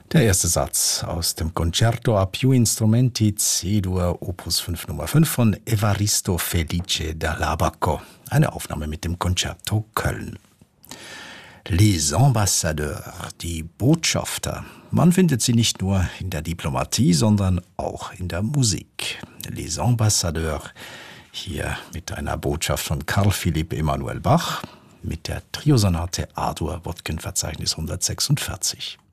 Der erste Satz aus dem Concerto a più instrumenti C-Dur Opus 5 Nummer 5 von Evaristo Felice dall'Abaco. Eine Aufnahme mit dem Concerto Köln. Les ambassadeurs, die Botschafter. Man findet sie nicht nur in der Diplomatie, sondern auch in der Musik. Les ambassadeurs, hier mit einer Botschaft von Carl Philipp Emanuel Bach, mit der Triosonate A-Dur, Wodken-Verzeichnis 146.